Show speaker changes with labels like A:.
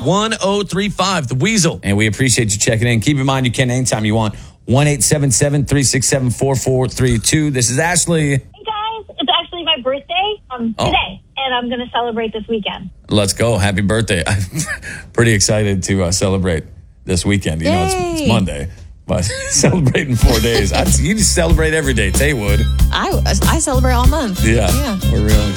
A: 888-1035, The Weasel.
B: And we appreciate you checking in. Keep in mind, you can anytime you want. 1-877-367-4432. This is Ashley.
C: Hey, guys. It's actually my birthday today, and I'm going to celebrate this weekend.
B: Let's go. Happy birthday. I'm pretty excited to celebrate this weekend. You know, it's Monday, but celebrating 4 days. You just celebrate every day. Tay would.
D: I celebrate all month.
B: Yeah. We're really